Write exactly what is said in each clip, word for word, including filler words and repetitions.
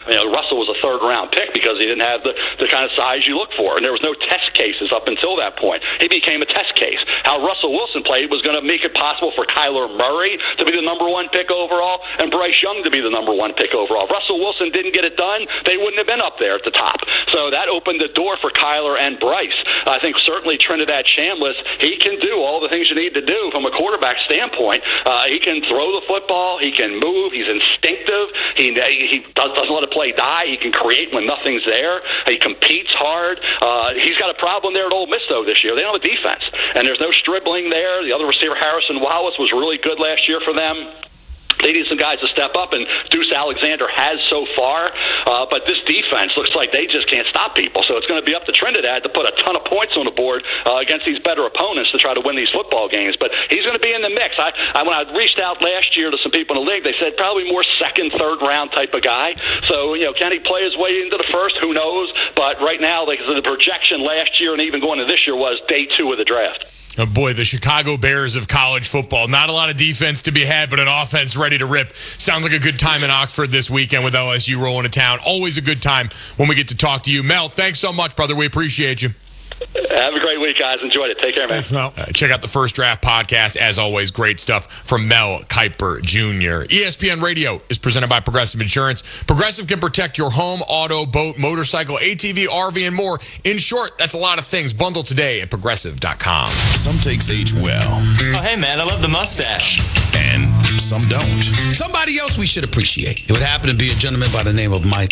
You know, Russell was a third-round pick because he didn't have the, the kind of size you look for, and there was no test cases up until that point. He became a test case. How Russell Wilson played was going to make it possible for Kyler Murray to be the number one pick overall and Bryce Young to be the number one pick overall. Russell Wilson didn't get it done, they wouldn't have been up there at the top. So that opened the door for Kyler and Bryce. I think certainly Trinidad Chambliss, he can do all the things you need to do from a quarterback standpoint. Uh, he can throw the football, he can move, he's instinctive, he he does, doesn't let a play die, he can create when nothing's there, he competes hard. Uh, he's got a problem there at Ole Miss, though, this year. They don't have a defense, and there's no Stribling there. The other receiver, Harrison Wallace, was really good last year for them. They need some guys to step up, and Deuce Alexander has so far. Uh, but this defense looks like they just can't stop people. So it's going to be up to Trinidad to put a ton of points on the board uh, against these better opponents to try to win these football games. But he's going to be in the mix. I, I when I reached out last year to some people in the league, they said probably more second, third round type of guy. So, you know, can he play his way into the first? Who knows? But right now, like the projection last year and even going to this year was day two of the draft. Oh boy, the Chicago Bears of college football. Not a lot of defense to be had, but an offense ready to rip. Sounds like a good time in Oxford this weekend with L S U rolling to town. Always a good time when we get to talk to you. Mel, thanks so much, brother. We appreciate you. Have a great week, guys. Enjoyed it. Take care, man. Thanks, Mel. Uh, check out the First Draft podcast. As always, great stuff from Mel Kiper Junior E S P N Radio is presented by Progressive Insurance. Progressive can protect your home, auto, boat, motorcycle, A T V, R V, and more. In short, that's a lot of things. Bundle today at progressive dot com. Some takes age well. Oh, hey, man, I love the mustache. And some don't. Somebody else we should appreciate. It would happen to be a gentleman by the name of Mike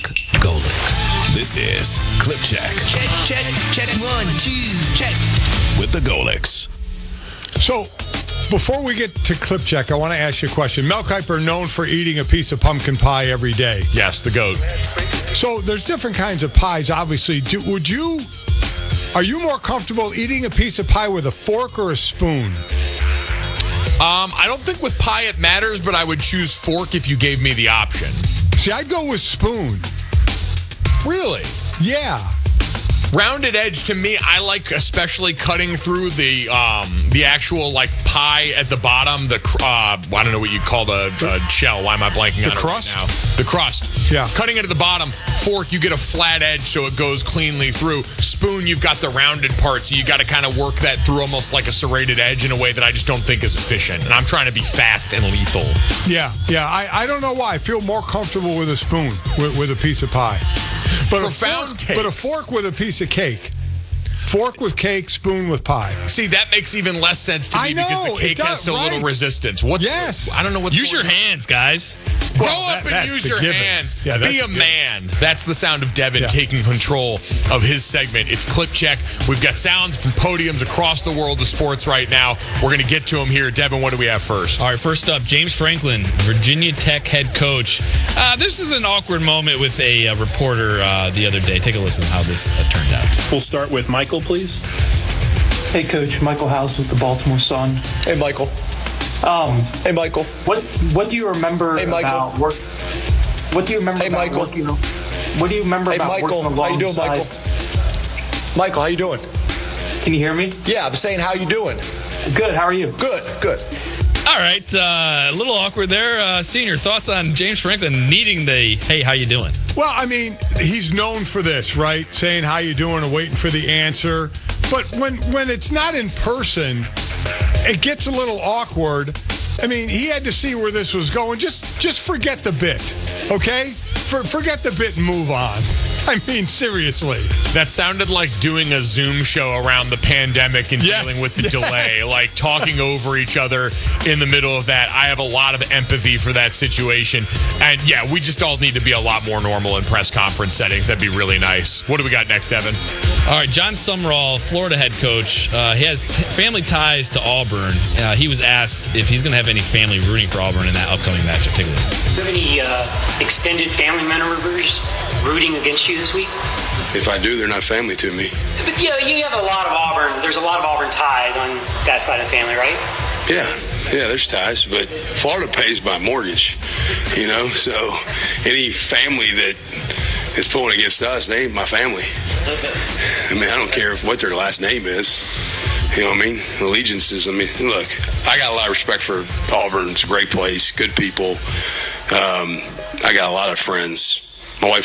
Golic. This is Clip Check. Check, check, check, one, two, check. With the Golics. So, before we get to Clip Check, I want to ask you a question. Mel Kiper, known for eating a piece of pumpkin pie every day. Yes, the GOAT. So, there's different kinds of pies, obviously. Do, would you, are you more comfortable eating a piece of pie with a fork or a spoon? Um, I don't think with pie it matters, but I would choose fork if you gave me the option. See, I'd go with spoon. Really? Yeah. Rounded edge, to me, I like especially cutting through the um, the actual like pie at the bottom. The uh, I don't know what you call the uh, shell. Why am I blanking the on crust? it right now? The crust. Yeah. Cutting it at the bottom. Fork, you get a flat edge, so it goes cleanly through. Spoon, you've got the rounded part, so you got to kind of work that through almost like a serrated edge in a way that I just don't think is efficient. And I'm trying to be fast and lethal. Yeah, yeah. I, I don't know why. I feel more comfortable with a spoon with, with a piece of pie. But Profound a fork, takes. But a fork with a piece of cake. Fork with cake, spoon with pie. See, that makes even less sense to me I know, because the it cake does, has so right. little resistance. What's Yes. I don't know what's Use your going on. hands, guys. Grow Well, up that- and that's use a your given. hands. Yeah, that's Be a a given. man. That's the sound of Devin Yeah. taking control of his segment. It's Clip Check. We've got sounds from podiums across the world of sports right now. We're going to get to them here. Devin, what do we have first? All right, first up, James Franklin, Virginia Tech head coach. Uh, this is an awkward moment with a uh, reporter uh, the other day. Take a listen to how this uh, turned out. We'll start with Michael, please. Hey, Coach. Michael House with the Baltimore Sun. Hey, Michael. Um, Hey, Michael. what what do you remember Hey, Michael. about work? What do you remember Hey, about Michael. working? What do you remember Hey, about Michael. working How you doing, alongside? Michael? Michael, how you doing? Can you hear me? Yeah, I'm saying how you doing. Good. How are you? Good, good. All right, uh, a little awkward there. Uh, Senior, thoughts on James Franklin needing the, hey, how you doing? Well, I mean, he's known for this, right? Saying how you doing and waiting for the answer. But when when it's not in person, it gets a little awkward. I mean, he had to see where this was going. Just just forget the bit, okay? For, forget the bit and move on. I mean, seriously. That sounded like doing a Zoom show around the pandemic and Yes, dealing with the yes. delay, like talking over each other in the middle of that. I have a lot of empathy for that situation. And yeah, we just all need to be a lot more normal in press conference settings. That'd be really nice. What do we got next, Evan? All right, John Sumrall, Florida head coach. Uh, he has t- family ties to Auburn. Uh, he was asked if he's going to have any family rooting for Auburn in that upcoming matchup. Take a listen. Do you have any uh, extended family members rooting against you this week? If I do, they're not family to me. But you know, you have a lot of Auburn. There's a lot of Auburn ties on that side of the family, right? Yeah, yeah, there's ties, but Florida pays my mortgage, you know, so any family that is pulling against us, they ain't my family. I mean, I don't care if what their last name is. You know what I mean? Allegiances. I mean, look, I got a lot of respect for Auburn. It's a great place, good people. Um, I got a lot of friends. My wife